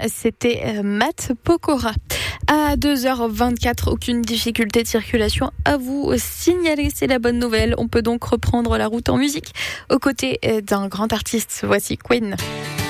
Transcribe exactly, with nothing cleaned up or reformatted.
c'était Matt Pokora. À deux heures vingt-quatre, aucune difficulté de circulation à vous signaler, c'est la bonne nouvelle. On peut donc reprendre la route en musique aux côtés d'un grand artiste. Voici Queen.